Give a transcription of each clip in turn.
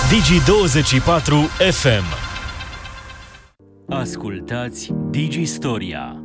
Digi24 FM. Ascultați Digistoria.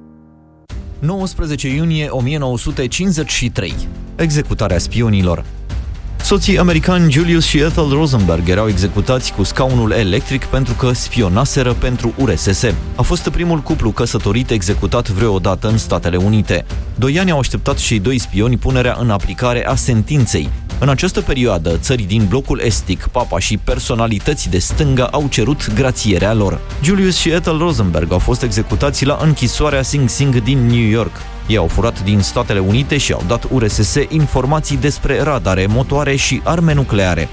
19 iunie 1953. Executarea spionilor. Soții americani Julius și Ethel Rosenberg erau executați cu scaunul electric pentru că spionaseră pentru URSS. A fost primul cuplu căsătorit executat vreodată în Statele Unite. 2 ani au așteptat cei 2 spioni punerea în aplicare a sentinței. În această perioadă, țări din blocul estic, papa și personalități de stânga au cerut grațierea lor. Julius și Ethel Rosenberg au fost executați la închisoarea Sing Sing din New York. Ei au furat din Statele Unite și au dat URSS informații despre radare, motoare și arme nucleare.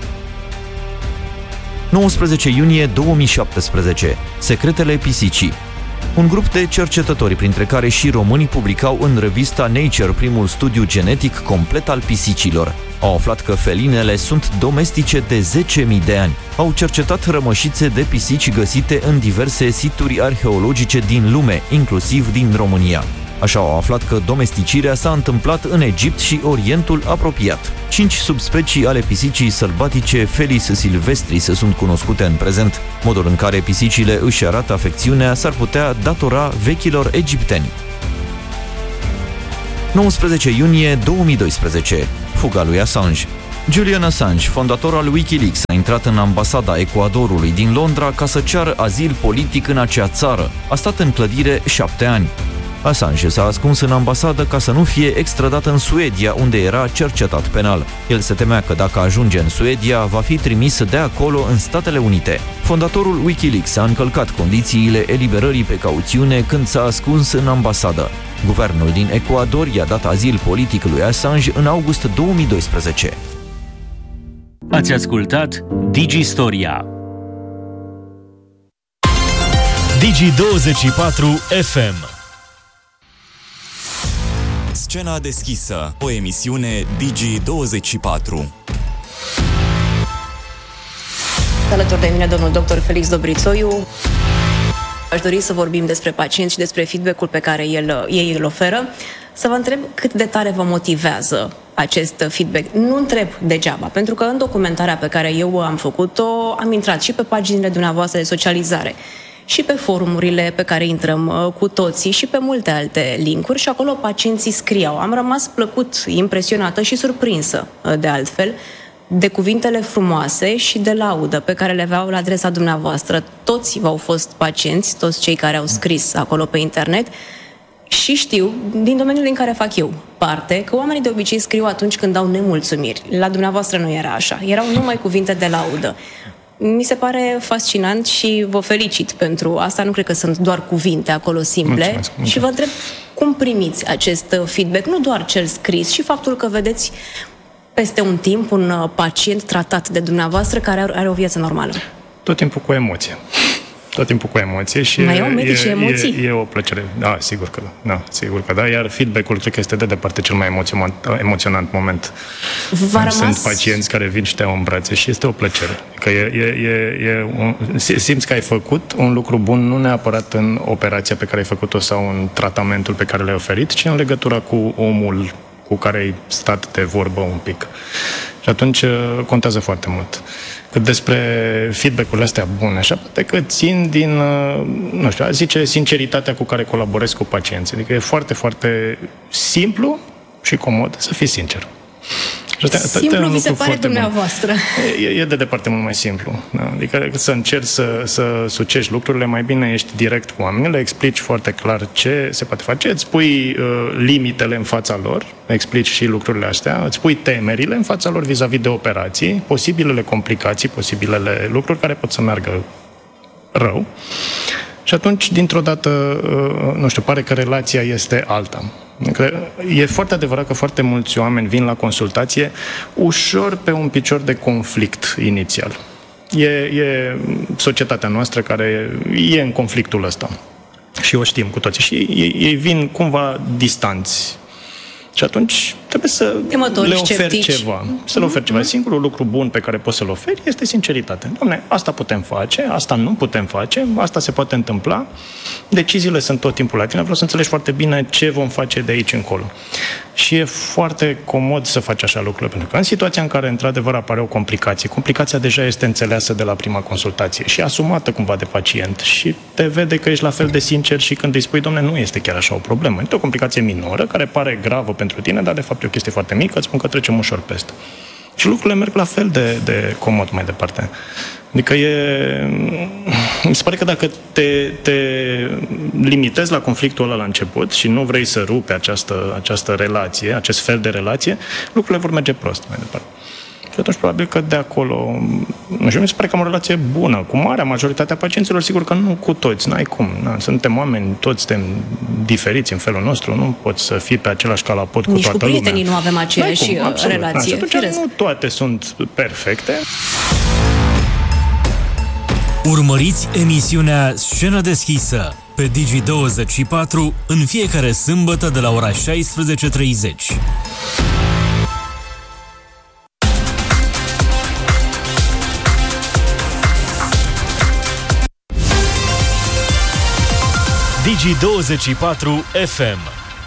19 iunie 2017. Secretele pisicii. Un grup de cercetători, printre care și români, publicau în revista Nature primul studiu genetic complet al pisicilor. Au aflat că felinele sunt domestice de 10.000 de ani. Au cercetat rămășițe de pisici găsite în diverse situri arheologice din lume, inclusiv din România. Așa au aflat că domesticirea s-a întâmplat în Egipt și Orientul apropiat. 5 subspecii ale pisicii sălbatice Felis silvestris sunt cunoscute în prezent. Modul în care pisicile își arată afecțiunea s-ar putea datora vechilor egipteni. 19 iunie 2012. Fuga lui Assange. Julian Assange, fondator al Wikileaks, a intrat în ambasada Ecuadorului din Londra ca să ceară azil politic în acea țară. A stat în clădire 7 ani. Assange s-a ascuns în ambasadă ca să nu fie extradat în Suedia, unde era cercetat penal. El se temea că dacă ajunge în Suedia, va fi trimis de acolo în Statele Unite. Fondatorul Wikileaks a încălcat condițiile eliberării pe cauțiune când s-a ascuns în ambasadă. Guvernul din Ecuador i-a dat azil politic lui Assange în august 2012. Ați ascultat Digistoria. Digi24 FM. Scena deschisă, o emisiune Digi24. Alături de mine domnul dr. Felix Dobrițoiu. Aș dori să vorbim despre pacienți și despre feedback-ul pe care ei îl oferă. Să vă întreb cât de tare vă motivează acest feedback. Nu întreb degeaba, pentru că în documentarea pe care eu am făcut-o, am intrat și pe paginile dumneavoastră de socializare, și pe forumurile pe care intrăm cu toții și pe multe alte linkuri și acolo pacienții scriau. Am rămas plăcut impresionată și surprinsă, de altfel, de cuvintele frumoase și de laudă pe care le aveau la adresa dumneavoastră. Toți v-au fost pacienți, toți cei care au scris acolo pe internet, și știu, din domeniul din care fac eu parte, că oamenii de obicei scriu atunci când au nemulțumiri. La dumneavoastră nu era așa. Erau numai cuvinte de laudă. Mi se pare fascinant și vă felicit pentru asta. Nu cred că sunt doar cuvinte acolo simple. Mulțumesc. Și vă întreb cum primiți acest feedback, nu doar cel scris, și faptul că vedeți peste un timp un pacient tratat de dumneavoastră care are o viață normală. Tot timpul cu emoție. Tot timpul cu emoție și mai au medici emoții? E o plăcere. Da, sigur că da. Da, sigur că da. Iar feedback-ul cred că este de departe cel mai emoționant moment. Sunt pacienți care vin și te au în brațe și este o plăcere. Că simți că ai făcut un lucru bun, nu neapărat în operația pe care ai făcut-o sau în tratamentul pe care l-ai oferit, ci în legătura cu omul cu care ai stat de vorbă un pic. Și atunci contează foarte mult. Cât despre feedback-urile astea bune, așa, poate că țin din, nu știu, aș zice, sinceritatea cu care colaborez cu pacienții. Adică e foarte, foarte simplu și comod să fii sincer. Simplu vi se pare dumneavoastră. E de departe mult mai simplu. Da? Adică să încerci să sucești lucrurile, mai bine ești direct cu oamenii, le explici foarte clar ce se poate face, îți pui limitele în fața lor, explici și lucrurile astea, îți pui temerile în fața lor vis-a-vis de operații, posibilele complicații, posibilele lucruri care pot să meargă rău. Și atunci, dintr-o dată, nu știu, pare că relația este alta. E foarte adevărat că foarte mulți oameni vin la consultație ușor pe un picior de conflict inițial. E societatea noastră care e în conflictul ăsta. Și o știm cu toții. Și ei vin cumva distanți. Și atunci trebuie să le oferi ceva. Să le oferi ceva. Singurul lucru bun pe care poți să-l oferi este sinceritatea. Doamne, asta putem face, asta nu putem face, asta se poate întâmpla. Deciziile sunt tot timpul la tine. Vreau să înțelegi foarte bine ce vom face de aici încolo. Și e foarte comod să faci așa lucrurile, pentru că în situația în care într-adevăr apare o complicație, complicația deja este înțeleasă de la prima consultație și asumată cumva de pacient și te vede că ești la fel de sincer și când îi spui, domne, nu este chiar așa o problemă. Este o complicație minoră care pare gravă pentru tine, dar de fapt e o chestie foarte mică, îți spun că trecem ușor peste. Și lucrurile merg la fel de comod mai departe. Adică mi se pare că dacă te limitezi la conflictul ăla la început și nu vrei să rupi această relație, acest fel de relație, lucrurile vor merge prost mai departe. Și atunci probabil că de acolo, nu știu, mi se pare că am o relație bună cu marea majoritate a pacienților, sigur că nu cu toți, n-ai cum. Suntem oameni, toți suntem diferiți în felul nostru, nu poți să fii pe același calapot cu toată lumea. Nici cu prietenii nu avem aceeași relație. Atunci nu toate sunt perfecte. Urmăriți emisiunea Scenă deschisă pe Digi24 în fiecare sâmbătă de la ora 16:30. Digi24 FM.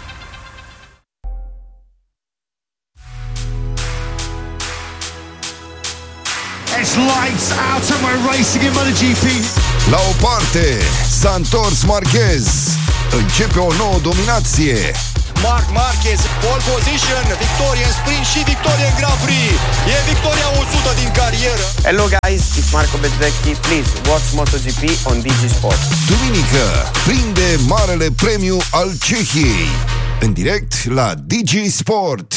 It's lights out and we're racing in MotoGP. La o parte, s-a întors Marquez. Începe o nouă dominație. Marc Marquez, pole position, victorie în sprint și victorie în Grand Prix. E victoria 100 din carieră. Hello guys, it's Marco Bezzecchi. Please watch MotoGP on Digisport. Duminică, prinde marele premiu al Cehiei. În direct la Digisport.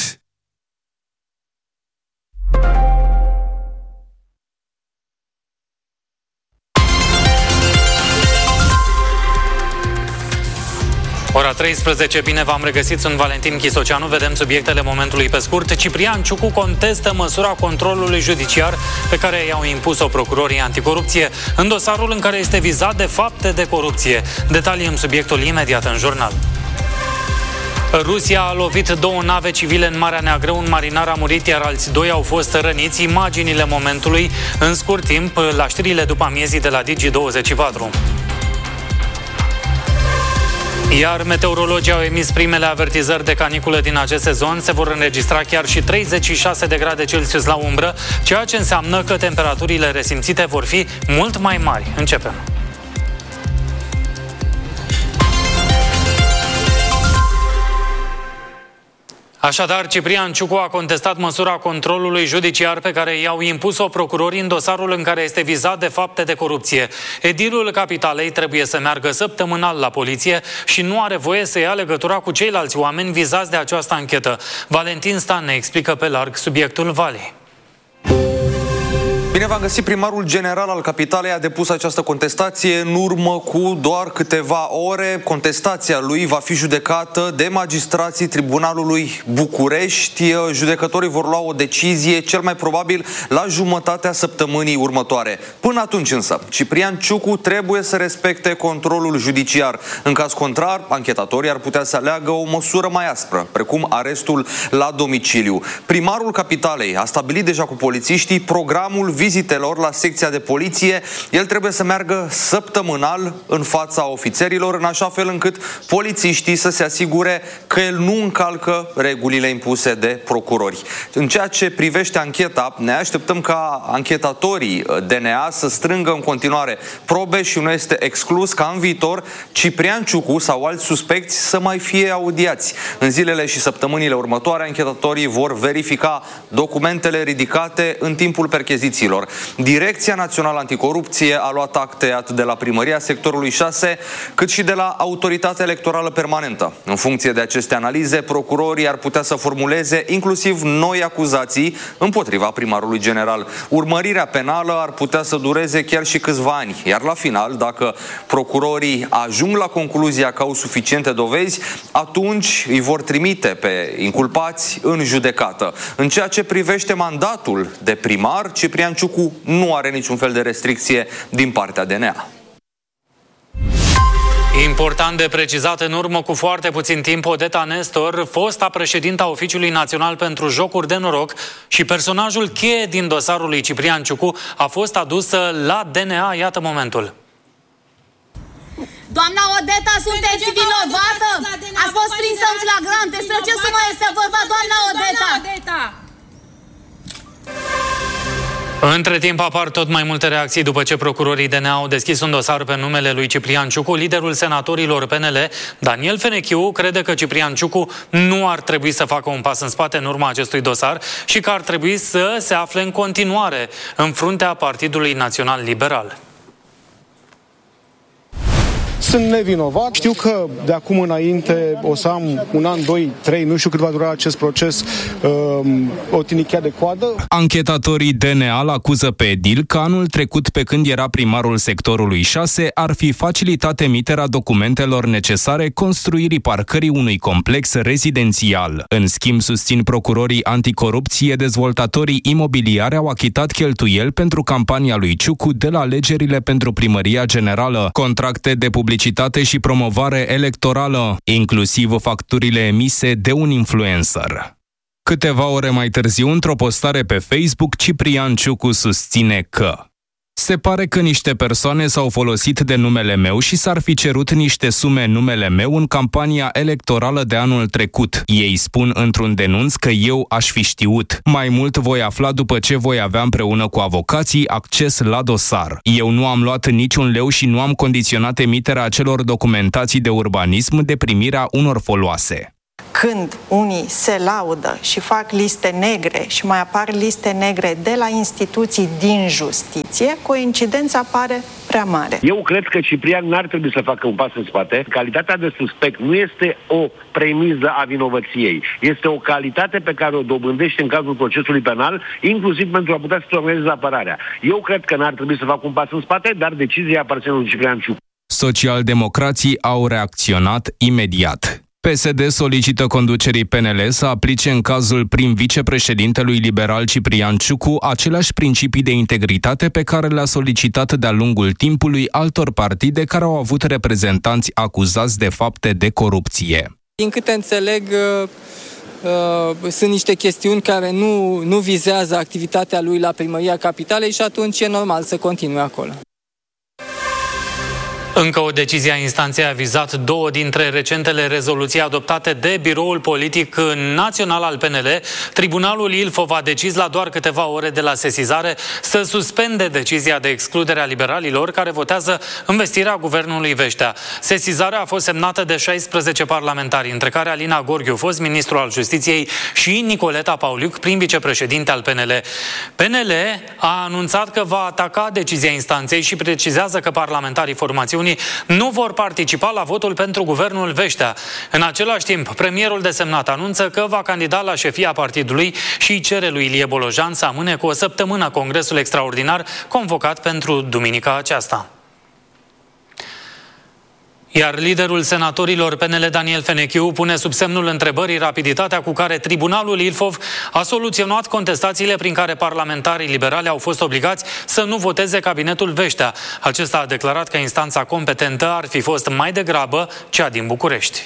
Ora 13, bine v-am regăsit, sunt Valentin Chisoceanu, vedem subiectele momentului pe scurt. Ciprian Ciucu contestă măsura controlului judiciar pe care i-au impus-o procurorii anticorupție în dosarul în care este vizat de fapte de corupție. Detalii în subiectul imediat în jurnal. Rusia a lovit 2 nave civile în Marea Neagră, un marinar a murit, iar alți 2 au fost răniți. Imaginile momentului în scurt timp la știrile după amiezii de la Digi24. Iar meteorologii au emis primele avertizări de caniculă din acest sezon. Se vor înregistra chiar și 36 de grade Celsius la umbră, ceea ce înseamnă că temperaturile resimțite vor fi mult mai mari. Începem! Așadar, Ciprian Ciucu a contestat măsura controlului judiciar pe care i-au impus-o procurorii în dosarul în care este vizat de fapte de corupție. Edilul Capitalei trebuie să meargă săptămânal la poliție și nu are voie să ia legătura cu ceilalți oameni vizați de această anchetă. Valentin Stan ne explică pe larg subiectul Valei. Bine v-am găsit, primarul general al Capitalei a depus această contestație în urmă cu doar câteva ore. Contestația lui va fi judecată de magistrații Tribunalului București. Judecătorii vor lua o decizie cel mai probabil la jumătatea săptămânii următoare. Până atunci însă, Ciprian Ciucu trebuie să respecte controlul judiciar. În caz contrar, anchetatorii ar putea să aleagă o măsură mai aspră, precum arestul la domiciliu. Primarul Capitalei a stabilit deja cu polițiștii programul vizitelor la secția de poliție. El trebuie să meargă săptămânal în fața ofițerilor, în așa fel încât polițiștii să se asigure că el nu încalcă regulile impuse de procurori. În ceea ce privește ancheta, ne așteptăm ca anchetatorii DNA să strângă în continuare probe și nu este exclus ca în viitor Ciprian Ciucu sau alți suspecți să mai fie audiați. În zilele și săptămânile următoare, anchetatorii vor verifica documentele ridicate în timpul perchezițiilor. Direcția Națională Anticorupție a luat acte atât de la Primăria Sectorului 6, cât și de la Autoritatea Electorală Permanentă. În funcție de aceste analize, procurorii ar putea să formuleze inclusiv noi acuzații împotriva primarului general. Urmărirea penală ar putea să dureze chiar și câțiva ani, iar la final, dacă procurorii ajung la concluzia că au suficiente dovezi, atunci îi vor trimite pe inculpați în judecată. În ceea ce privește mandatul de primar, Ciprian Ciucu nu are niciun fel de restricție din partea DNA. Important de precizat, în urmă cu foarte puțin timp, Odeta Nestor, fosta președinta Oficiului Național pentru Jocuri de Noroc și personajul cheie din dosarul lui Ciprian Ciucu, a fost adusă la DNA. Iată momentul. Doamna Odeta, sunteți vinovată? Ați fost prinsă în flagrant. Despre ce sumă este vorba, doamna Odeta? Între timp apar tot mai multe reacții după ce procurorii DNA au deschis un dosar pe numele lui Ciprian Ciucu. Liderul senatorilor PNL, Daniel Fenechiu, crede că Ciprian Ciucu nu ar trebui să facă un pas în spate în urma acestui dosar și că ar trebui să se afle în continuare în fruntea Partidului Național Liberal. Sunt nevinovat. Știu că de acum înainte o să am 1 an, 2, 3, nu știu cât va dura acest proces, o tinichea de coadă. Anchetatorii DNA îl acuză pe edil că anul trecut, pe când era primarul sectorului 6, ar fi facilitat emiterea documentelor necesare construirii parcării unui complex rezidențial. În schimb, susțin procurorii anticorupție, dezvoltatorii imobiliare au achitat cheltuieli pentru campania lui Ciucu de la alegerile pentru primăria generală, contracte de publicitate și promovare electorală, inclusiv facturile emise de un influencer. Câteva ore mai târziu, într-o postare pe Facebook, Ciprian Ciucu susține că se pare că niște persoane s-au folosit de numele meu și s-ar fi cerut niște sume în numele meu în campania electorală de anul trecut. Ei spun într-un denunț că eu aș fi știut. Mai mult voi afla după ce voi avea împreună cu avocații acces la dosar. Eu nu am luat niciun leu și nu am condiționat emiterea acelor documentații de urbanism de primirea unor foloase. Când unii se laudă și fac liste negre și mai apar liste negre de la instituții din justiție, coincidența pare prea mare. Eu cred că Ciprian n-ar trebui să facă un pas în spate. Calitatea de suspect nu este o premiză a vinovăției. Este o calitate pe care o dobândește în cazul procesului penal, inclusiv pentru a putea să organizeze apărarea. Eu cred că n-ar trebui să facă un pas în spate, dar decizia aparține lui Ciprian Ciucu. Socialdemocrații au reacționat imediat. PSD solicită conducerii PNL să aplice în cazul prim-vicepreședintelui liberal Ciprian Ciucu aceleași principii de integritate pe care le-a solicitat de-a lungul timpului altor partide care au avut reprezentanți acuzați de fapte de corupție. Din câte înțeleg, sunt niște chestiuni care nu vizează activitatea lui la Primăria Capitalei și atunci e normal să continue acolo. Încă o decizie a instanței a vizat 2 dintre recentele rezoluții adoptate de Biroul Politic Național al PNL. Tribunalul Ilfov a decis la doar câteva ore de la sesizare să suspende decizia de excludere a liberalilor care votează învestirea guvernului Veștea. Sesizarea a fost semnată de 16 parlamentari, între care Alina Gorghiu, fost ministru al Justiției, și Nicoleta Pauliuc, prim vicepreședinte al PNL. PNL a anunțat că va ataca decizia instanței și precizează că parlamentarii formațiunii nu vor participa la votul pentru guvernul Veștea. În același timp, premierul desemnat anunță că va candida la șefia partidului și îi cere lui Ilie Bolojan să amâne cu o săptămână congresul extraordinar convocat pentru duminica aceasta. Iar liderul senatorilor PNL, Daniel Fenechiu, pune sub semnul întrebării rapiditatea cu care Tribunalul Ilfov a soluționat contestațiile prin care parlamentarii liberali au fost obligați să nu voteze cabinetul Veștea. Acesta a declarat că instanța competentă ar fi fost mai degrabă cea din București.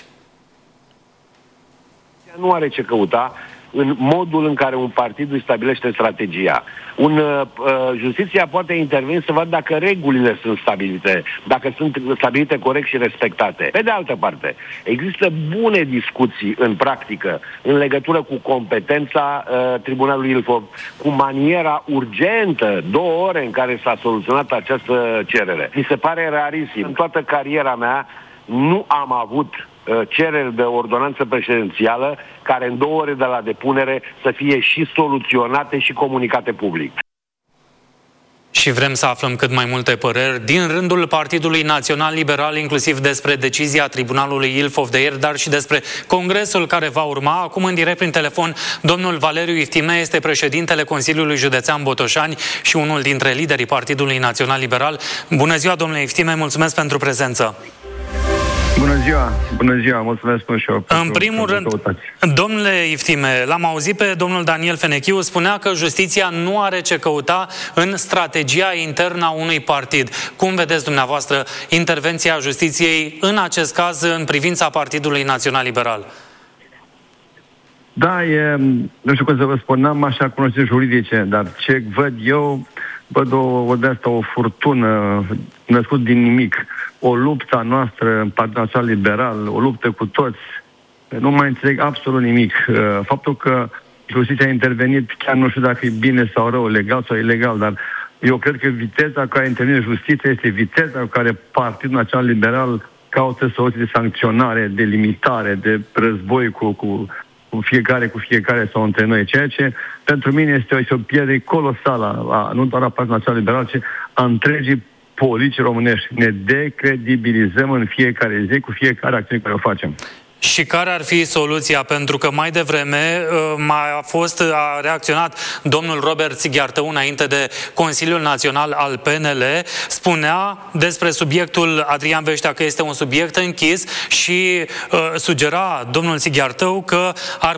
Nu are ce căuta în modul în care un partid își stabilește strategia. Justiția poate interveni să vadă dacă regulile sunt stabilite, dacă sunt stabilite corect și respectate. Pe de altă parte, există bune discuții în practică în legătură cu competența Tribunalului Ilfov, cu maniera urgentă, 2 ore în care s-a soluționat această cerere. Mi se pare rarisim. În toată cariera mea nu am avut cereri de ordonanță prezidențială care în 2 ore de la depunere să fie și soluționate și comunicate public. Și vrem să aflăm cât mai multe păreri din rândul Partidului Național Liberal, inclusiv despre decizia Tribunalului Ilfov de ieri, dar și despre congresul care va urma. Acum, în direct prin telefon, domnul Valeriu Iftime este președintele Consiliului Județean Botoșani și unul dintre liderii Partidului Național Liberal. Bună ziua, domnule Iftime, mulțumesc pentru prezență. Bună ziua, mulțumesc și eu. În primul rând, domnule Iftime, l-am auzit pe domnul Daniel Fenechiu, spunea că justiția nu are ce căuta în strategia internă a unui partid. Cum vedeți dumneavoastră intervenția justiției în acest caz în privința Partidului Național Liberal? Da, nu știu cum să vă spun, n-am așa cunoștințe juridice, dar ce văd eu, văd o furtună născut din nimic. O luptă noastră în Partidul Național Liberal, o luptă cu toți. Nu mai înțeleg absolut nimic. Faptul că justiția a intervenit, chiar nu știu dacă e bine sau rău, legal sau ilegal, dar eu cred că viteza cu care intervine justiția este viteza cu care Partidul Național Liberal caută soluții de sancționare, de limitare, de război cu fiecare sau între noi. Ceea ce pentru mine este o pierdere colosală, nu doar a Partidului Național Liberal, ci a întregii politici românești. Ne decredibilizăm în fiecare zi cu fiecare acțiune care o facem. Și care ar fi soluția? Pentru că mai devreme a reacționat domnul Robert Sighiartău înainte de Consiliul Național al PNL, spunea despre subiectul Adrian Veștea că este un subiect închis și sugera domnul Sighiartău că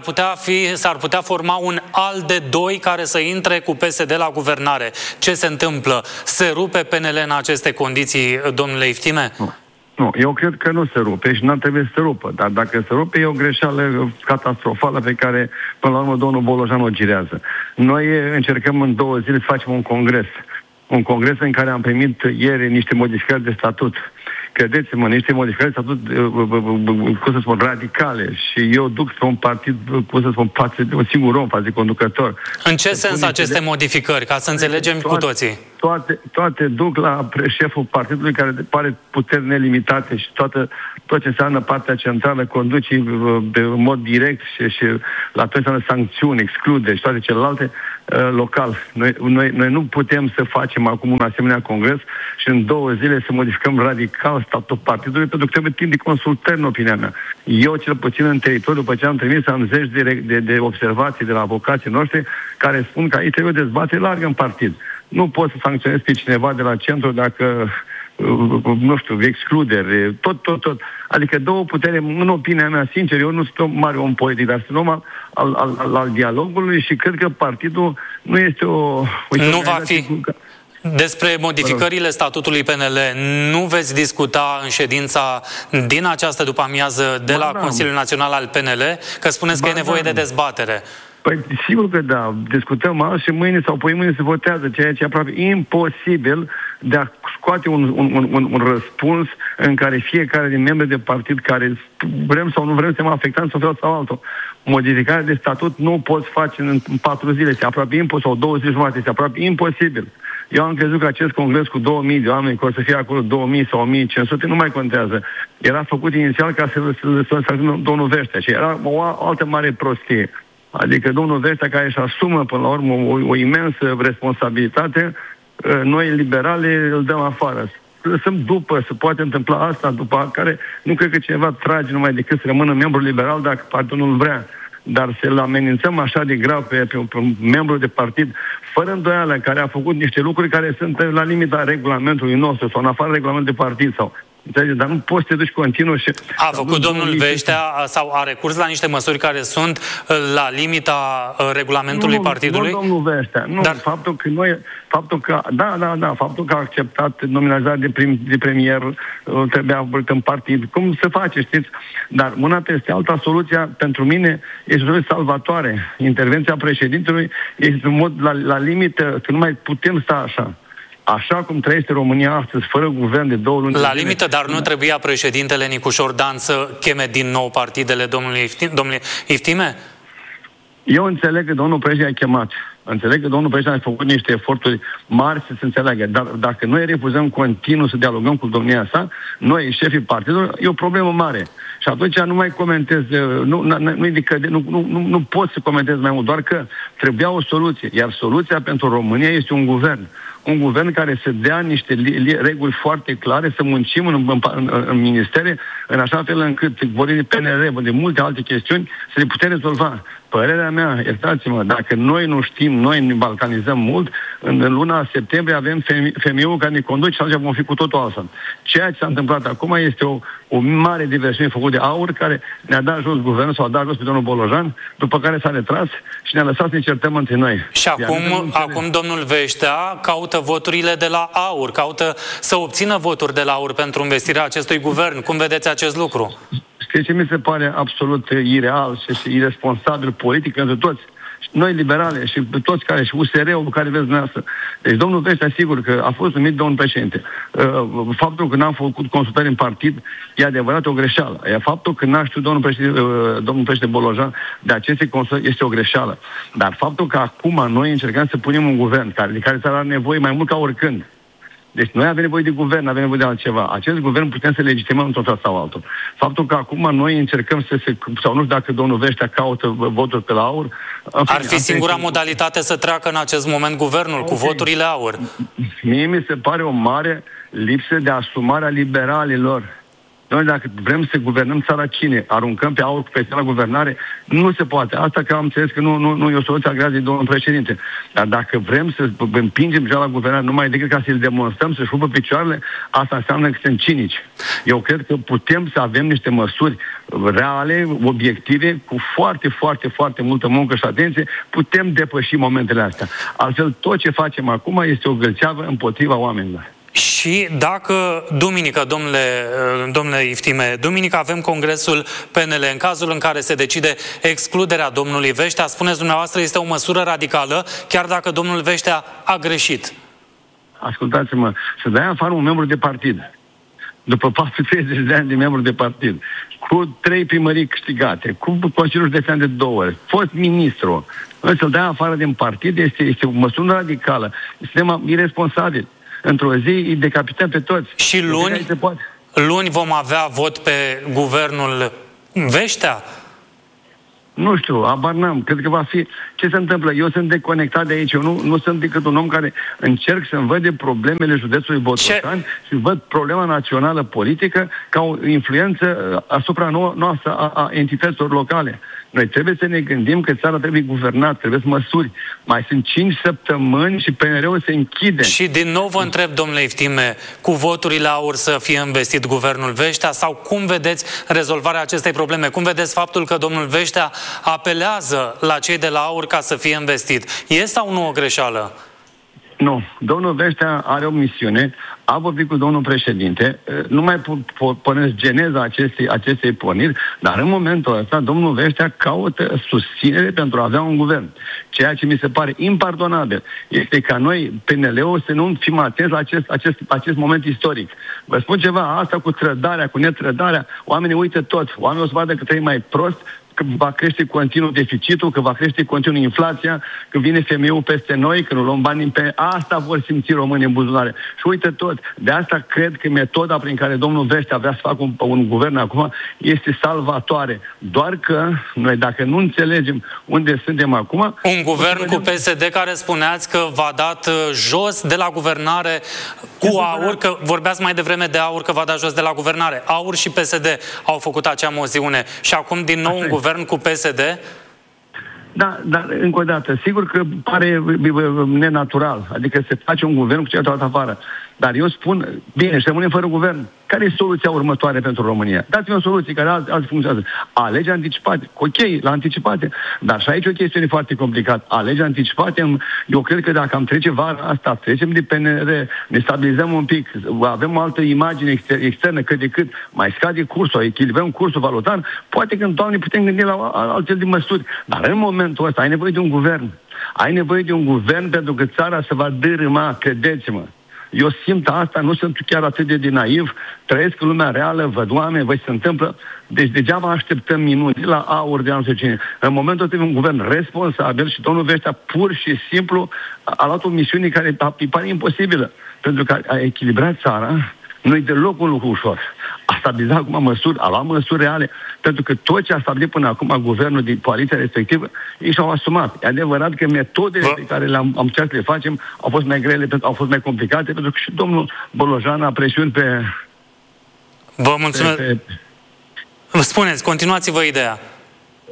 s-ar putea forma un al de doi care să intre cu PSD la guvernare. Ce se întâmplă? Se rupe PNL în aceste condiții, domnule Iftime? Nu, eu cred că nu se rupe și n-ar trebui să se rupă. Dar dacă se rupe, e o greșeală catastrofală pe care, până la urmă, domnul Bolojan o girează. Noi încercăm în 2 zile să facem un congres. Un congres în care am primit ieri niște modificări de statut. Credeți-mă, niște modificări de statut, cum să spun, radicale. Și eu duc spre un partid, cum să spun, față de un singur om, față de conducător. În ce sens aceste modificări? Ca să înțelegem cu toții. Toate duc la șeful partidului care pare puteri nelimitate și tot ce înseamnă partea centrală conduce în mod direct și la tot înseamnă sancțiuni, exclude și toate celelalte local. Noi nu putem să facem acum un asemenea congres și în 2 zile să modificăm radical statutul partidului, pentru că trebuie timp de consultări, în opinia mea. Eu, cel puțin în teritoriu, după ce am trimis, am zeci de observații de la avocații noștri care spun că aici trebuie o dezbatere largă în partid. Nu poți să sancționezi pe cineva de la centru dacă, nu știu, excluderi, tot. Adică 2 putere, în opinia mea, sincer, eu nu sunt un mare om politic, dar sunt om al dialogului și cred că partidul nu este nu va fi. Despre modificările statutului PNL nu veți discuta în ședința din această după-amiază de la Consiliul Național al PNL, că spuneți că e nevoie de dezbatere. Păi, sigur că da. Discutăm azi și mâine sau mâine se votează, ceea ce e aproape imposibil de a scoate un răspuns în care fiecare din membri de partid care vrem sau nu vrem să mă afectăm sau fel sau altul. Modificarea de statut nu poți face în 4 zile, este aproape imposibil, sau 2 zile jumate, este aproape imposibil. Eu am crezut că acest congres cu 2000 de oameni, că o să fie acolo 2000 sau 1500, nu mai contează. Era făcut inițial ca să domnul Veștea și era o altă mare prostie. Adică domnul Veștea care își asumă până la urmă o imensă responsabilitate, noi liberale îl dăm afară. Lăsăm după, se poate întâmpla asta, după care nu cred că cineva trage numai decât să rămână membru liberal dacă partidul nu vrea. Dar să-l amenințăm așa de grav pe un membru de partid, fără îndoială, care a făcut niște lucruri care sunt la limita regulamentului nostru sau în afară regulamentului de partid sau... Dar nu poți să te duci continuu și... A făcut domnul Veștea sau a recurs la niște măsuri care sunt la limita regulamentului partidului? Nu, domnul Veștea. Nu, dar... faptul că a acceptat nominalizarea de premier trebuia văzut în partid. Cum se face, știți? Dar una peste alta, soluția pentru mine este o soluție salvatoare. Intervenția președintelui este în mod la limită, că nu mai putem sta așa. Așa cum trăiește România astăzi, fără guvern de 2 luni... La limită, dar nu trebuia președintele Nicușor Dan să cheme din nou partidele domnului Iftime? Eu înțeleg că domnul președinte a chemat. Înțeleg că domnul președinte a făcut niște eforturi mari să se înțeleagă. Dar dacă noi refuzăm continuu să dialogăm cu domnia sa, noi, șefii partidului, e o problemă mare. Și atunci nu mai comentez, nu pot să comentez mai mult, doar că trebuia o soluție. Iar soluția pentru România este un guvern. Un guvern care să dea niște reguli foarte clare, să muncim în ministere, în așa fel încât vorbim de PNR, de multe alte chestiuni, să le putem rezolva. Părerea mea, iertați-mă, dacă noi nu știm, noi ne balcanizăm mult, în luna septembrie avem femeiul care ne conduce și atunci vom fi cu totul altfel. Ceea ce s-a întâmplat acum este o mare diversiune făcută de AUR, care ne-a dat jos guvernul, sau a dat jos pe domnul Bolojan, după care s-a retras și ne-a lăsat să ne certăm între noi. Și acum domnul Veștea caută voturile de la AUR, caută să obțină voturi de la AUR pentru investirea acestui guvern. Cum vedeți acest lucru? Știți ce mi se pare absolut ireal și irresponsabil politic pentru toți? Noi liberale și toți care, și USR-ul care vezi dumneavoastră. Deci domnul Veștea, sigur că a fost numit domnul președinte. Faptul că n-am făcut consultări în partid e adevărat o greșeală. Faptul că n-a știut domnul președinte Bolojan de aceste consultări este o greșeală. Dar faptul că acum noi încercăm să punem un guvern de care țara are nevoie mai mult ca oricând. Deci noi avem nevoie de guvern, avem nevoie de altceva. Acest guvern putem să legitimăm într-un fel sau altul. Faptul că acum noi încercăm sau nu știu dacă domnul Veștea caută voturi pe la AUR. Ar fi singura modalitate să treacă în acest moment guvernul cu voturile AUR. Mie mi se pare o mare lipsă de asumare a liberalilor. Noi dacă vrem să guvernăm țara, cine? Aruncăm pe AUR pe la guvernare? Nu se poate. Asta că am înțeles că nu e o soluție agreată de domnul președinte. Dar dacă vrem să împingem deja la guvernare numai decât ca să-l demonstrăm, să-și rupă picioarele, asta înseamnă că suntem cinici. Eu cred că putem să avem niște măsuri reale, obiective, cu foarte, foarte, foarte multă muncă și atenție, putem depăși momentele astea. Altfel, tot ce facem acum este o gâlceavă împotriva oamenilor. Și dacă duminică, domnule Iftime, duminică avem congresul PNL, în cazul în care se decide excluderea domnului Veștea, spuneți dumneavoastră, este o măsură radicală, chiar dacă domnul Veștea a greșit. Ascultați-mă, să dai afară un membru de partid, după 30 de ani de membru de partid, cu 3 primării câștigate, cu Consiliul Județean de 2 ori, fost ministru, să-l dai afară din partid este o măsură radicală. Suntem irresponsabili. Într-o zi îi decapităm pe toți. Și luni vom avea vot pe guvernul Veștea? Nu știu, abar n-am. Cred că va fi... Ce se întâmplă? Eu sunt deconectat de aici. Eu nu sunt decât un om care încerc să-mi văd de problemele județului Botoșani și văd problema națională politică ca o influență asupra noastră a entităților locale. Noi trebuie să ne gândim că țara trebuie guvernată, trebuie măsuri. Mai sunt 5 săptămâni și PNR-ul se închide. Și din nou vă întreb, domnule Iftime, cu voturile AUR să fie investit guvernul Veștea sau cum vedeți rezolvarea acestei probleme? Cum vedeți faptul că domnul Veștea apelează la cei de la AUR ca să fie investit? E sau nu o greșeală? Nu. Domnul Veștea are o misiune, a vorbit cu domnul președinte, nu mai pornesc geneza acestei porniri, dar în momentul ăsta domnul Veștea caută susținere pentru a avea un guvern. Ceea ce mi se pare impardonabil este ca noi, PNL-ul, să nu fim atenți la acest moment istoric. Vă spun ceva, asta cu trădarea, cu netrădarea, oamenii uită tot. Oamenii o să vadă că trăim mai prost, că va crește continuu deficitul, că va crește continuu inflația, că vine femeiul peste noi, că nu luăm bani pe... Asta vor simți românii în buzunare. Și uite tot. De asta cred că metoda prin care domnul Veștea vrea să facă un guvern acum este salvatoare. Doar că noi, dacă nu înțelegem unde suntem acum... Un guvern cu PSD care spuneați că v-a dat jos de la guvernare cu AUR, că vorbeați mai devreme de AUR, că v-a dat jos de la guvernare. AUR și PSD au făcut acea moțiune și acum din nou un guvern cu PSD? Da, dar încă o dată, sigur că pare nenatural, adică se face un guvern cu celălalt afară. Dar eu spun, bine, și rămânem fără guvern. Care e soluția următoare pentru România? Dați-mi o soluție care alții funcționează. Alegeri anticipate. Ok, la anticipate. Dar și aici o chestiune foarte complicată. Alegeri anticipate, eu cred că dacă am trece vara asta, trecem de PNR, ne stabilizăm un pic, avem o altă imagine externă, cât de cât mai scade cursul, echilibrăm cursul valutar, poate că în toamnă putem gândi la alte de măsuri. Dar în momentul ăsta ai nevoie de un guvern. Ai nevoie de un guvern pentru că țara se va dărâma, credeți-mă. Eu simt asta, nu sunt chiar atât de naiv, trăiesc în lumea reală, văd oameni, văd ce se întâmplă, deci degeaba așteptăm minuni la AUR de anul cine. În momentul ăsta un guvern responsabil și domnul Veștea pur și simplu a luat o misiune care îi pare imposibilă, pentru că a echilibrat țara, nu-i deloc un lucru ușor. A stabilizat acum măsuri, a luat măsuri reale, pentru că tot ce a stabilit până acum guvernul din coaliția respectivă, ei și-au asumat. E adevărat că metodele pe care le-am încercat să le facem au fost mai grele, au fost mai complicate, pentru că și domnul Bolojan a presiuni pe... Vă mulțumesc. Spuneți, continuați-vă ideea.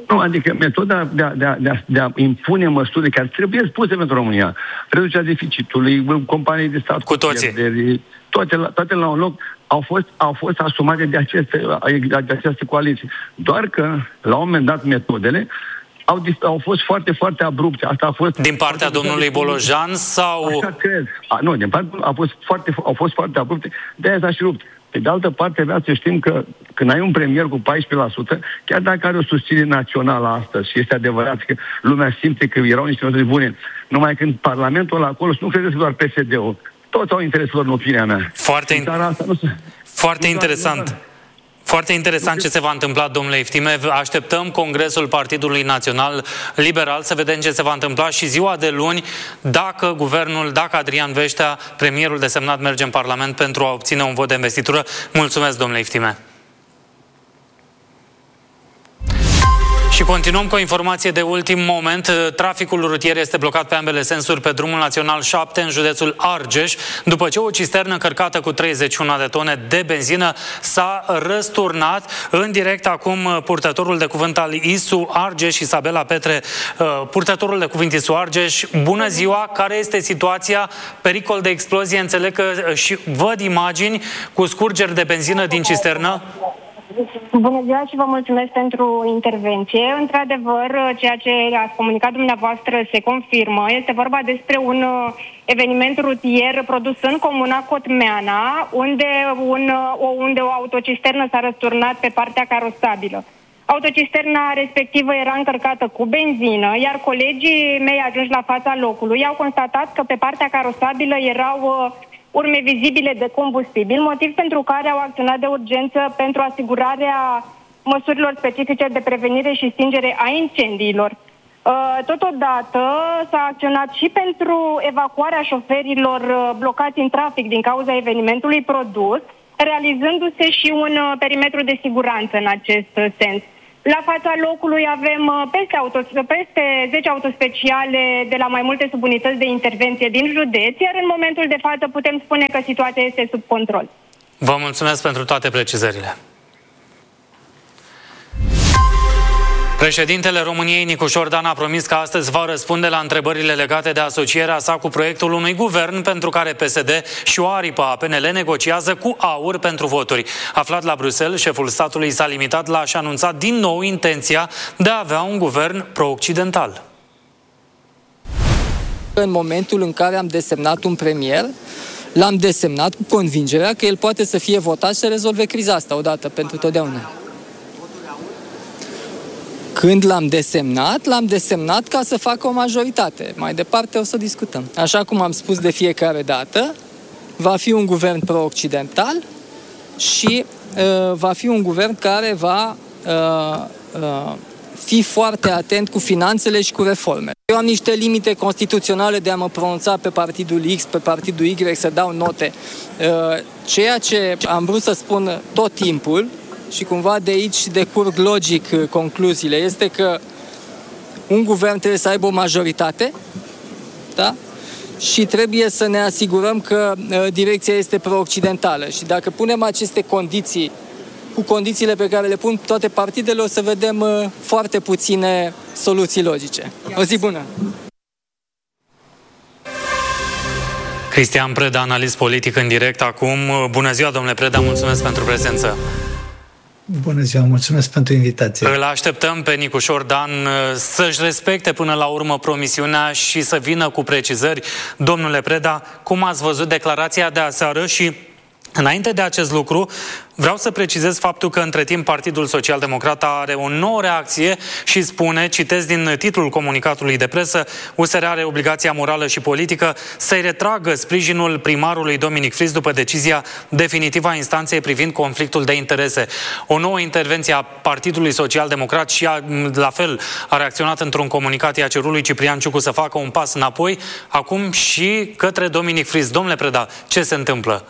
Nu, adică metoda de a impune măsuri care trebuie spuse pentru România, reducerea deficitului, companii de stat cu toții, toate la un loc, au fost asumate de aceste coaliții. Doar că, la un moment dat, metodele au fost foarte, foarte abrupte. Asta a fost din partea domnului Bolojan sau... Așa cred. Nu, din partea au fost foarte abrupte, de-aia s-a și rupt. Pe de altă parte, vreau să știm că când ai un premier cu 14%, chiar dacă are o susținere națională astăzi, și este adevărat că lumea simte că erau niște măsuri bune, numai când Parlamentul ăla acolo, nu credeți că doar PSD-ul, toți au interesul lor, în opinia mea. Foarte interesant. Foarte interesant ce se va întâmpla, domnule Iftime. Așteptăm Congresul Partidului Național Liberal să vedem ce se va întâmpla și ziua de luni, dacă guvernul, dacă Adrian Veștea, premierul desemnat, merge în Parlament pentru a obține un vot de investitură. Mulțumesc, domnule Iftime. Și continuăm cu o informație de ultim moment. Traficul rutier este blocat pe ambele sensuri pe drumul național 7 în județul Argeș, după ce o cisternă încărcată cu 31 de tone de benzină s-a răsturnat. În direct acum purtătorul de cuvânt al ISU Argeș, Isabela Petre, purtătorul de cuvânt ISU Argeș. Bună ziua! Care este situația? Pericol de explozie? Înțeleg că și văd imagini cu scurgeri de benzină din cisternă. Bună ziua și vă mulțumesc pentru intervenție. Într-adevăr, ceea ce ați comunicat dumneavoastră se confirmă. Este vorba despre un eveniment rutier produs în comuna Cotmeana, unde o autocisternă s-a răsturnat pe partea carosabilă. Autocisterna respectivă era încărcată cu benzină, iar colegii mei ajunși la fața locului au constatat că pe partea carosabilă erau urme vizibile de combustibil, motiv pentru care au acționat de urgență pentru asigurarea măsurilor specifice de prevenire și stingere a incendiilor. Totodată s-a acționat și pentru evacuarea șoferilor blocați în trafic din cauza evenimentului produs, realizându-se și un perimetru de siguranță în acest sens. La fața locului avem peste 10 autospeciale de la mai multe subunități de intervenție din județ, iar în momentul de față putem spune că situația este sub control. Vă mulțumesc pentru toate precizările. Președintele României, Nicușor Dan, a promis că astăzi va răspunde la întrebările legate de asocierea sa cu proiectul unui guvern pentru care PSD și o aripă a PNL negociază cu AUR pentru voturi. Aflat la Bruxelles, șeful statului s-a limitat la a-și anunța din nou intenția de a avea un guvern pro-occidental. În momentul în care am desemnat un premier, l-am desemnat cu convingerea că el poate să fie votat și să rezolve criza asta odată pentru totdeauna. Când l-am desemnat ca să facă o majoritate. Mai departe o să discutăm. Așa cum am spus de fiecare dată, va fi un guvern pro-occidental și va fi un guvern care va fi foarte atent cu finanțele și cu reforme. Eu am niște limite constituționale de a mă pronunța pe partidul X, pe partidul Y, să dau note. Ceea ce am vrut să spun tot timpul, și cumva de aici decurg logic concluziile, este că un guvern trebuie să aibă o majoritate, da? Și trebuie să ne asigurăm că direcția este pro-occidentală. Și dacă punem aceste condiții cu condițiile pe care le pun toate partidele, o să vedem foarte puține soluții logice. O zi bună! Cristian Preda, analist politic în direct acum. Bună ziua, domnule Preda, mulțumesc pentru prezență. Bună ziua, mulțumesc pentru invitație. Îl așteptăm pe Nicușor Dan să-și respecte până la urmă promisiunea și să vină cu precizări. Domnule Preda, cum ați văzut declarația de aseară și înainte de acest lucru, vreau să precizez faptul că între timp Partidul Social-Democrat are o nouă reacție și spune, citez din titlul comunicatului de presă, USR are obligația morală și politică să-i retragă sprijinul primarului Dominic Fris după decizia definitivă a instanței privind conflictul de interese. O nouă intervenție a Partidului Social-Democrat și la fel a reacționat într-un comunicat, i-a cerut lui Ciprian Ciucu să facă un pas înapoi, acum și către Dominic Fris. Domnule Preda, ce se întâmplă?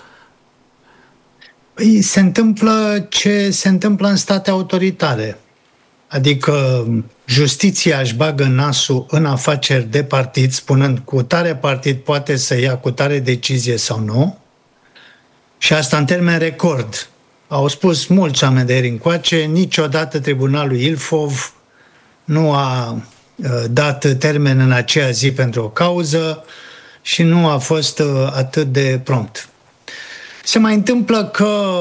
Se întâmplă ce se întâmplă în state autoritare. Adică justiția își bagă nasul în afaceri de partid, spunând cu tare partid poate să ia cu tare decizie sau nu. Și asta în termen record. Au spus mulți oameni de ieri încoace, niciodată tribunalul Ilfov nu a dat termen în aceea zi pentru o cauză și nu a fost atât de prompt. Se mai întâmplă că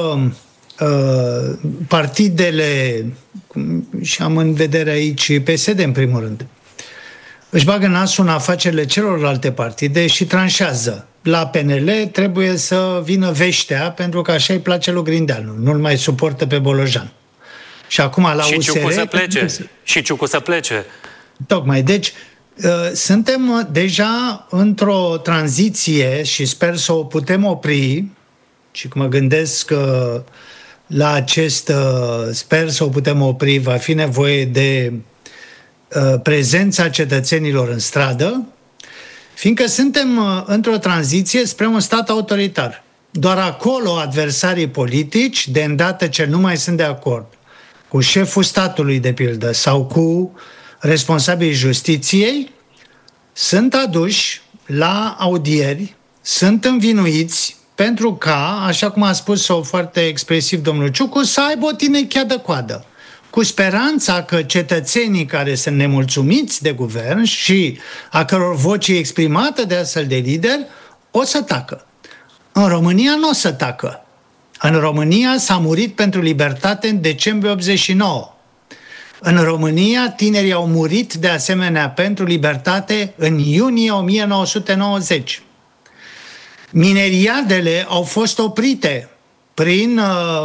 partidele, și am în vedere aici PSD în primul rând, își bagă nasul în afacerile celorlalte partide și tranșează. La PNL trebuie să vină veștea, pentru că așa îi place lui Grindeanu. Nu-l mai suportă pe Bolojan. Și acum la și USR... Ciucu să plece. Și Ciucu să plece. Tocmai. Deci, suntem deja într-o tranziție și sper să o putem opri, și că mă gândesc că la acest sper să o putem opri va fi nevoie de prezența cetățenilor în stradă, fiindcă suntem într-o tranziție spre un stat autoritar. Doar acolo adversarii politici, de îndată ce nu mai sunt de acord cu șeful statului, de pildă, sau cu responsabilii justiției, sunt aduși la audieri, sunt învinuiți pentru ca, așa cum a spus-o foarte expresiv domnul Ciucu, să aibă o tinechea de coadă, cu speranța că cetățenii care sunt nemulțumiți de guvern și a căror voce e exprimată de astfel de lideri o să tacă. În România nu o să tacă. În România s-a murit pentru libertate în decembrie 89. În România tinerii au murit de asemenea pentru libertate în iunie 1990. Mineriadele au fost oprite prin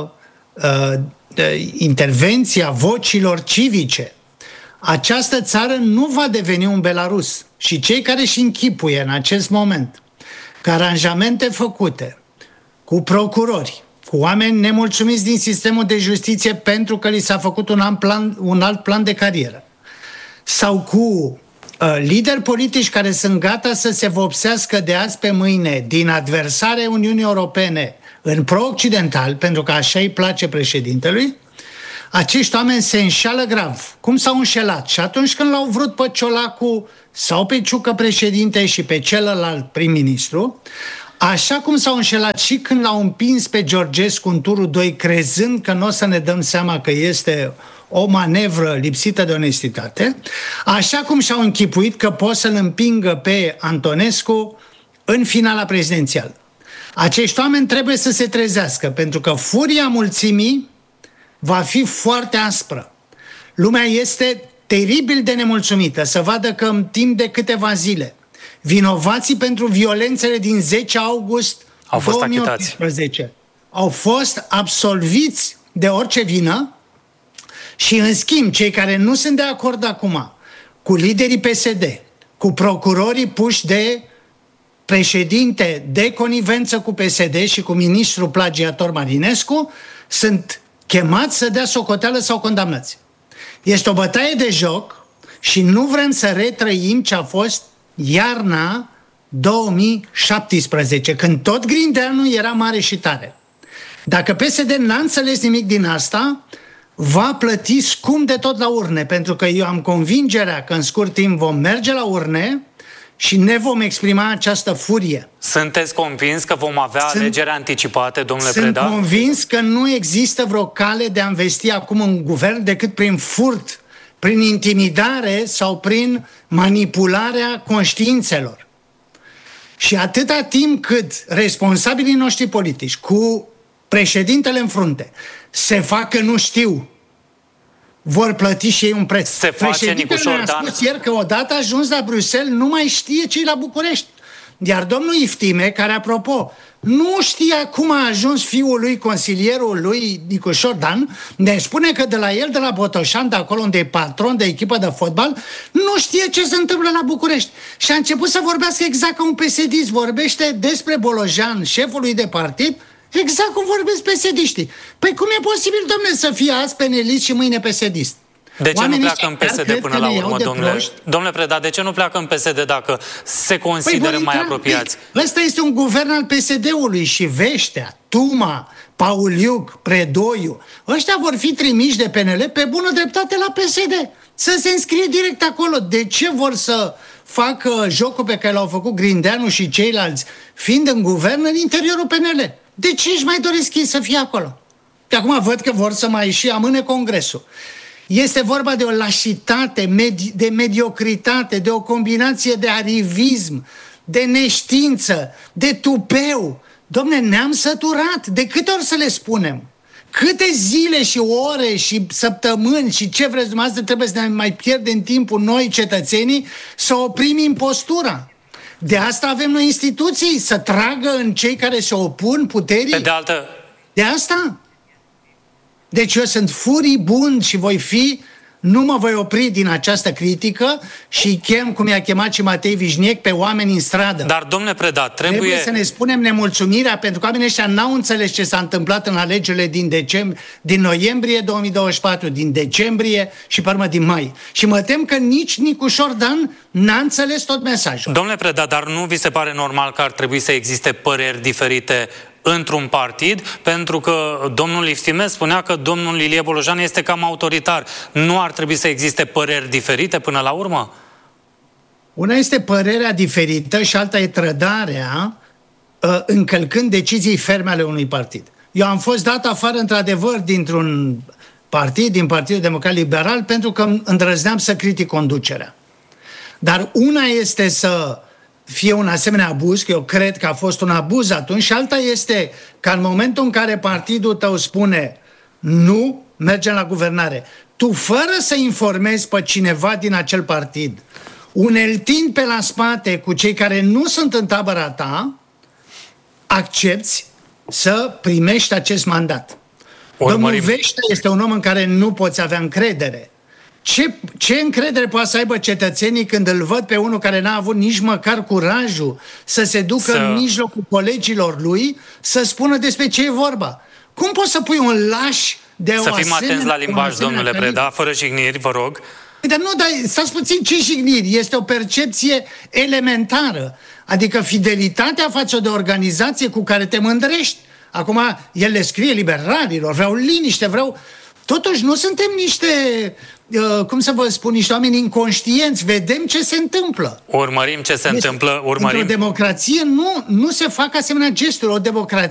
intervenția vocilor civice. Această țară nu va deveni un Belarus și cei care își închipuie în acest moment că aranjamente făcute cu procurori, cu oameni nemulțumiți din sistemul de justiție pentru că li s-a făcut un alt plan de carieră, sau cu lideri politici care sunt gata să se vopsească de azi pe mâine din adversare Uniunii Europene în pro-occidental, pentru că așa îi place președintelui, acești oameni se înșeală grav. Cum s-au înșelat? Și atunci când l-au vrut pe Ciolacu sau pe Ciucă președinte și pe celălalt prim-ministru, așa cum s-au înșelat și când l-au împins pe Georgescu în turul 2, crezând că nu o să ne dăm seama că este o manevră lipsită de onestitate, așa cum și-au închipuit că pot să-l împingă pe Antonescu în finala prezidențială. Acești oameni trebuie să se trezească, pentru că furia mulțimii va fi foarte aspră. Lumea este teribil de nemulțumită să vadă că în timp de câteva zile vinovații pentru violențele din 10 august 2018 au fost absolviți de orice vină și, în schimb, cei care nu sunt de acord acum cu liderii PSD, cu procurorii puși de președinte de conivență cu PSD și cu ministrul plagiator Marinescu, sunt chemați să dea socoteală sau condamnați. Este o bătaie de joc și nu vrem să retrăim ce a fost iarna 2017, când tot Grindeanu era mare și tare. Dacă PSD n-a înțeles nimic din asta, va plăti scump de tot la urne, pentru că eu am convingerea că în scurt timp vom merge la urne și ne vom exprima această furie. Sunteți convins că vom avea alegeri anticipate, domnule Preda? Sunt convins că nu există vreo cale de a investi acum în guvern decât prin furt, prin intimidare sau prin manipularea conștiințelor. Și atâta timp cât responsabilii noștri politici, cu președintele în frunte, se fac că nu știu, vor plăti și ei un preț. Se face, Nicușor Dan. A spus ieri că odată ajuns la Bruxelles nu mai știe ce-i la București. Iar domnul Iftime, care, apropo, nu știa cum a ajuns fiul lui, consilierul lui Nicușor Dan, ne spune că de la el, de la Botoșan, de acolo unde e patron de echipă de fotbal, nu știe ce se întâmplă la București. Și a început să vorbească exact ca un PSD-ist. Vorbește despre Bolojan, șeful lui de partid, exact cum vorbesc PSD-știi. Păi cum e posibil, domnule, să fie azi penelist și mâine PSD-ist? De ce nu pleacă în PSD până la urmă, domnule Preda? De ce nu pleacă în PSD dacă se consideră mai apropiați? Ăsta este un guvern al PSD-ului și Veștea, Tuma, Pauliuc, Predoiu, ăștia vor fi trimiși de PNL pe bună dreptate la PSD. Să se înscrie direct acolo. De ce vor să facă jocul pe care l-au făcut Grindeanu și ceilalți, fiind în guvern, în interiorul PNL? De ce își mai doresc ei să fie acolo? De acum văd că vor să mai și amâne congresul. Este vorba de o lașitate, de mediocritate, de o combinație de arivism, de neștiință, de tupeu. Dom'le, ne-am săturat. De câte ori să le spunem? Câte zile și ore și săptămâni și ce vreți dumneavoastră trebuie să ne mai pierdem timpul noi, cetățenii, să oprim impostura? De asta avem noi instituții, să tragă în cei care se opun puterii. Pe de altă... De asta? Deci eu sunt furibund și nu mă voi opri din această critică și chem, cum i-a chemat și Matei Vișniec, pe oameni în stradă. Dar, domnule Preda, trebuie să ne spunem nemulțumirea, pentru că oamenii ăștia n-au înțeles ce s-a întâmplat în alegerile din noiembrie 2024, din decembrie și pe urmă din mai. Și mă tem că nici Nicușor Dan n-a înțeles tot mesajul. Domnule Preda, dar nu vi se pare normal că ar trebui să existe păreri diferite într-un partid, pentru că domnul Iftimez spunea că domnul Ilie Bolojan este cam autoritar. Nu ar trebui să existe păreri diferite până la urmă? Una este părerea diferită și alta e trădarea încălcând decizii ferme ale unui partid. Eu am fost dat afară într-adevăr dintr-un partid, din Partidul Democrat Liberal, pentru că îndrăzneam să critic conducerea. Dar una este să fie un asemenea abuz, că eu cred că a fost un abuz atunci, și alta este că în momentul în care partidul tău spune nu, mergem la guvernare, tu fără să informezi pe cineva din acel partid, uneltind pe la spate cu cei care nu sunt în tabăra ta, accepți să primești acest mandat. Domnul Vește este un om în care nu poți avea încredere. Ce încredere poate să aibă cetățenii când îl văd pe unul care n-a avut nici măcar curajul să se ducă în mijlocul colegilor lui să spună despre ce e vorba? Cum poți să pui un laș de o Să fim atenți la limbaj, domnule Preda, fără jigniri, vă rog. Dar nu, dar stați puțin, ce jigniri? Este o percepție elementară. Adică fidelitatea față de organizație cu care te mândrești. Acum, el le scrie liberalilor, vreau liniște, Totuși, nu suntem niște, cum să vă spun, niște oameni inconștienți. Vedem ce se întâmplă. Urmărim ce se întâmplă. Într-o democrație nu se fac asemenea gesturi. O democrație